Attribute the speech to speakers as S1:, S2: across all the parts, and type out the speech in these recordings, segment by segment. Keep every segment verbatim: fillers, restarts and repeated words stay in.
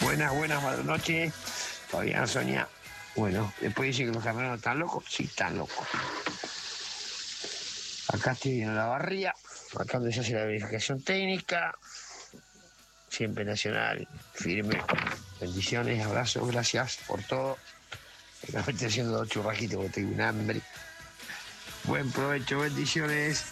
S1: Buenas, buenas noches. Fabián, Sonia. Bueno, después dicen que los camioneros están locos. Sí, están locos. Acá estoy en la barría, acá donde se hace la verificación técnica. Siempre nacional, firme. Bendiciones, abrazos, gracias por todo. Me estoy haciendo dos churrajitos porque tengo un hambre. Buen provecho, bendiciones.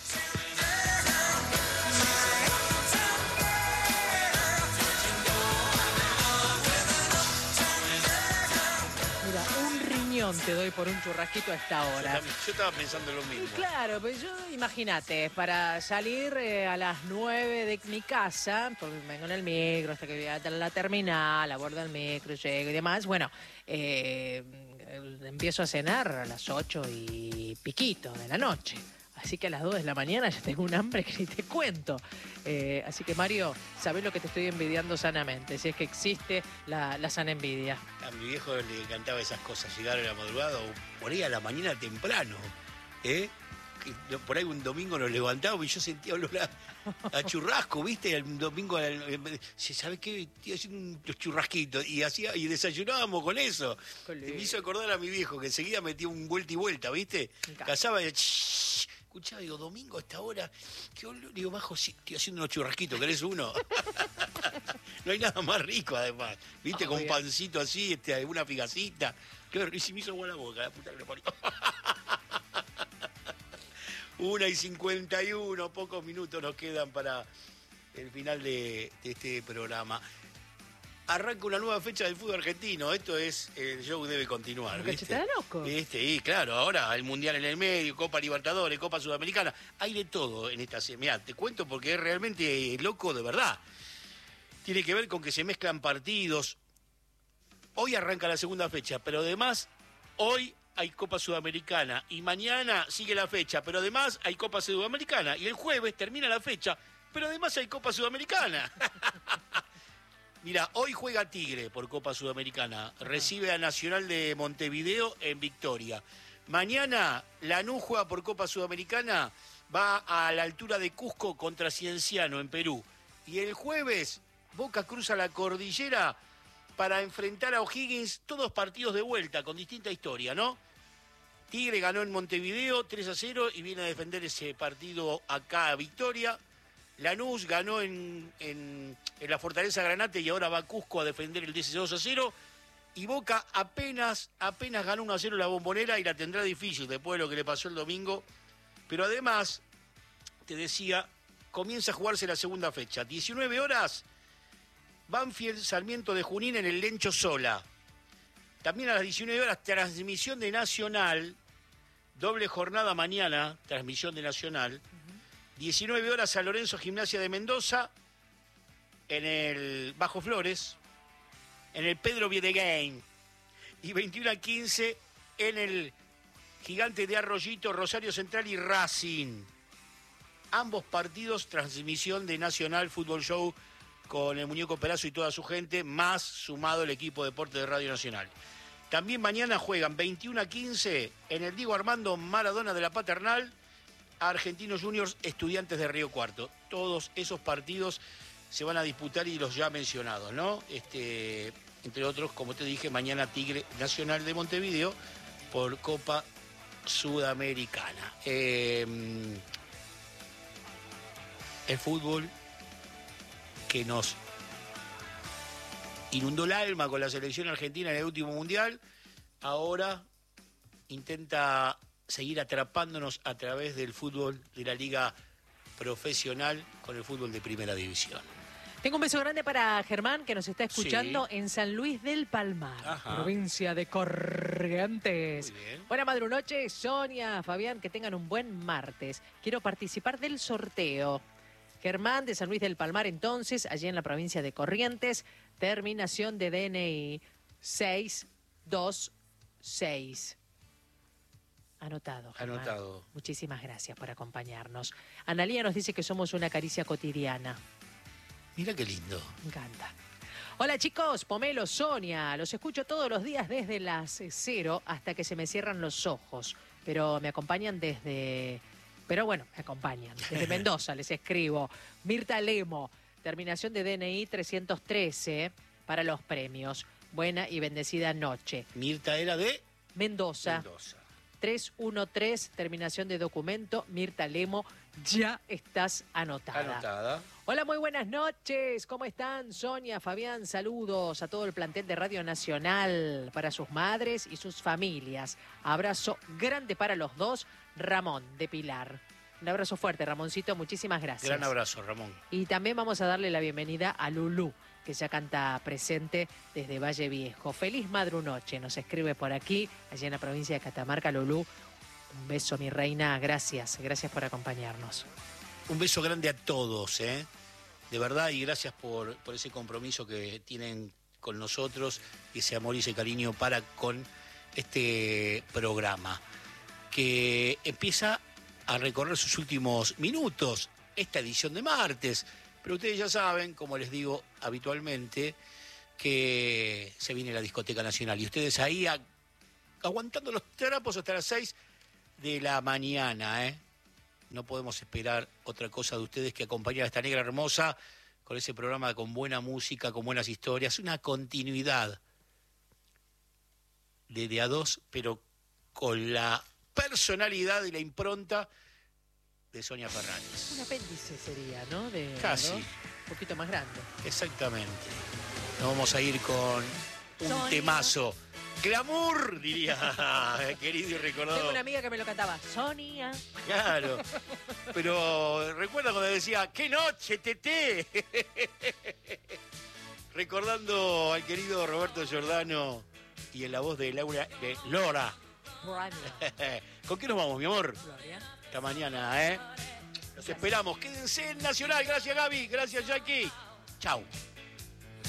S2: Te doy por un churrasquito a esta hora.
S3: Yo, también, yo estaba pensando lo mismo.
S2: Claro, pues yo, imagínate, para salir eh, a las nueve de mi casa, porque vengo en el micro hasta que voy a la terminal, abordo el micro, llego y demás, bueno, eh, empiezo a cenar a las ocho y piquito de la noche. Así que a las dos de la mañana ya tengo un hambre que ni te cuento. Eh, así que, Mario, sabés lo que te estoy envidiando sanamente, si es que existe la, la sana envidia.
S3: A mi viejo le encantaba esas cosas, llegar a la madrugada o por ahí a la mañana temprano. ¿eh? Que por ahí un domingo nos levantábamos y yo sentía olor a, a churrasco, ¿viste? El domingo, ¿sabés qué? Estoy haciendo unos churrasquitos y, hacía, y desayunábamos con eso. Me hizo acordar a mi viejo que enseguida metía un vuelta y vuelta, ¿viste? Cazaba y... Escuchaba, digo, domingo a esta hora, ¿qué olor? Digo, bajo, sí, estoy haciendo unos churrasquitos, ¿querés uno? No hay nada más rico, además. ¿Viste? Oh, con un pancito así, este, una figacita. Qué, y si me hizo agua la boca, la puta que le parió. Una y cincuenta y uno, pocos minutos nos quedan para el final de, de este programa. Arranca una nueva fecha del fútbol argentino. Esto es, el show debe continuar, ¿viste?
S2: ¿Está loco?
S3: ¿Viste? Y claro, ahora el Mundial en el medio, Copa Libertadores, Copa Sudamericana. Hay de todo en esta semana. Te cuento porque es realmente loco de verdad. Tiene que ver con que se mezclan partidos. Hoy arranca la segunda fecha, pero además, hoy hay Copa Sudamericana. Y mañana sigue la fecha, pero además hay Copa Sudamericana. Y el jueves termina la fecha, pero además hay Copa Sudamericana. Mira, hoy juega Tigre por Copa Sudamericana, recibe a Nacional de Montevideo en Victoria. Mañana Lanús juega por Copa Sudamericana, va a la altura de Cusco contra Cienciano en Perú. Y el jueves Boca cruza la cordillera para enfrentar a O'Higgins, todos partidos de vuelta con distinta historia, ¿no? Tigre ganó en Montevideo tres a cero y viene a defender ese partido acá a Victoria. Lanús ganó en, en, en la Fortaleza Granate y ahora va a Cusco a defender el dieciséis a cero. Y Boca apenas, apenas ganó uno a cero la Bombonera y la tendrá difícil después de lo que le pasó el domingo. Pero además, te decía, comienza a jugarse la segunda fecha. diecinueve horas, Banfield Sarmiento de Junín en el Lencho Sola. También a las diecinueve horas, transmisión de Nacional. Doble jornada mañana, transmisión de Nacional. diecinueve horas San Lorenzo Gimnasia de Mendoza, en el Bajo Flores, en el Pedro Viedegain, y veintiuno a quince en el Gigante de Arroyito, Rosario Central y Racing. Ambos partidos, transmisión de Nacional Fútbol Show con el Muñeco Perazo y toda su gente, más sumado el equipo de deporte de Radio Nacional. También mañana juegan veintiuno a quince en el Diego Armando Maradona de la Paternal, Argentinos Juniors, Estudiantes de Río Cuarto. Todos esos partidos se van a disputar y los ya mencionados, ¿no? Este, entre otros, como te dije, mañana Tigre Nacional de Montevideo por Copa Sudamericana. Eh, el fútbol que nos inundó el alma con la selección argentina en el último mundial, ahora intenta seguir atrapándonos a través del fútbol de la liga profesional con el fútbol de primera división.
S2: Tengo un beso grande para Germán, que nos está escuchando sí. en San Luis del Palmar, Ajá. provincia de Corrientes.
S3: Muy bien.
S2: Buena madrunoche, Sonia, Fabián, que tengan un buen martes. Quiero participar del sorteo. Germán de San Luis del Palmar, entonces, allí en la provincia de Corrientes, terminación de D N I seis dos seis. Anotado, Germán.
S3: Anotado.
S2: Muchísimas gracias por acompañarnos. Analía nos dice que somos una caricia cotidiana.
S3: Mira qué lindo.
S2: Me encanta. Hola chicos, Pomelo, Sonia. Los escucho todos los días desde las cero hasta que se me cierran los ojos. Pero me acompañan desde... Pero bueno, me acompañan. Desde Mendoza les escribo. Mirta Lemo, terminación de D N I trescientos trece. para los premios. Buena y bendecida noche.
S3: Mirta era de
S2: Mendoza.
S3: Mendoza.
S2: tres uno tres, terminación de documento. Mirta Lemo, ya estás anotada.
S3: Anotada.
S2: Hola, muy buenas noches. ¿Cómo están? Sonia, Fabián, saludos a todo el plantel de Radio Nacional, para sus madres y sus familias. Abrazo grande para los dos. Ramón, de Pilar. Un abrazo fuerte, Ramoncito. Muchísimas gracias.
S3: Gran abrazo, Ramón.
S2: Y también vamos a darle la bienvenida a Lulú, que ya canta presente desde Valle Viejo. Feliz madrunoche, nos escribe por aquí, allá en la provincia de Catamarca. Lulú, un beso, mi reina. Gracias, gracias por acompañarnos.
S3: Un beso grande a todos, ¿eh? De verdad, y gracias por, por ese compromiso que tienen con nosotros, y ese amor y ese cariño para con este programa, que empieza a recorrer sus últimos minutos, esta edición de martes. Pero ustedes ya saben, como les digo habitualmente, que se viene la Discoteca Nacional. Y ustedes ahí a, aguantando los trapos hasta las seis de la mañana, ¿eh? No podemos esperar otra cosa de ustedes que acompañar a esta negra hermosa con ese programa con buena música, con buenas historias, una continuidad de de a dos, pero con la personalidad y la impronta de Sonia Fernández.
S2: Un apéndice sería, ¿no? De,
S3: Casi.
S2: ¿no? Un poquito más grande.
S3: Exactamente. Nos vamos a ir con un
S2: Sonia.
S3: temazo. Glamour, diría querido y recordado.
S2: Tengo una amiga que me lo cantaba. Sonia.
S3: Claro. Pero recuerda cuando decía, ¡qué noche, Teté! Recordando al querido Roberto Giordano y en la voz de Laura, de Lora. ¿Con qué nos vamos, mi amor?
S2: Gloria.
S3: Esta mañana, ¿eh? Los esperamos. Quédense en Nacional. Gracias, Gaby. Gracias, Jackie. Chau.